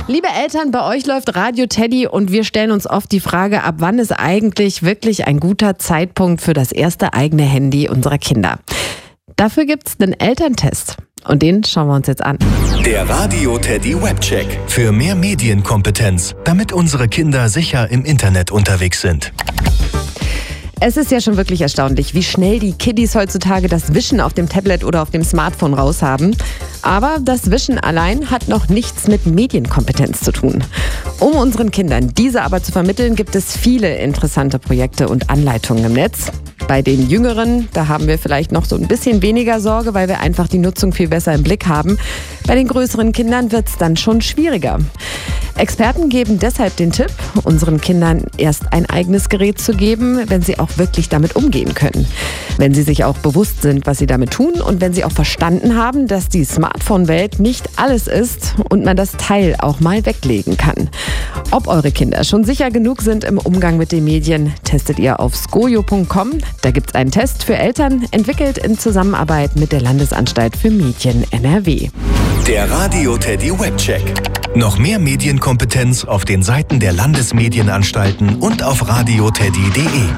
Liebe Eltern, bei euch läuft Radio Teddy und wir stellen uns oft die Frage, ab wann ist eigentlich wirklich ein guter Zeitpunkt für das erste eigene Handy unserer Kinder? Dafür gibt's einen Elterntest und den schauen wir uns jetzt an. Der Radio Teddy Webcheck. Für mehr Medienkompetenz, damit unsere Kinder sicher im Internet unterwegs sind. Es ist ja schon wirklich erstaunlich, wie schnell die Kiddies heutzutage das Wischen auf dem Tablet oder auf dem Smartphone raushaben. Aber das Wischen allein hat noch nichts mit Medienkompetenz zu tun. Um unseren Kindern diese aber zu vermitteln, gibt es viele interessante Projekte und Anleitungen im Netz. Bei den Jüngeren, da haben wir vielleicht noch so ein bisschen weniger Sorge, weil wir einfach die Nutzung viel besser im Blick haben. Bei den größeren Kindern wird es dann schon schwieriger. Experten geben deshalb den Tipp, unseren Kindern erst ein eigenes Gerät zu geben, wenn sie auch wirklich damit umgehen können. Wenn sie sich auch bewusst sind, was sie damit tun und wenn sie auch verstanden haben, dass die Smartphone-Welt nicht alles ist und man das Teil auch mal weglegen kann. Ob eure Kinder schon sicher genug sind im Umgang mit den Medien, testet ihr auf skojo.com. Da gibt es einen Test für Eltern, entwickelt in Zusammenarbeit mit der Landesanstalt für Medien NRW. Der Radio Teddy Webcheck. Noch mehr Medienkompetenz auf den Seiten der Landesmedienanstalten und auf radioteddy.de.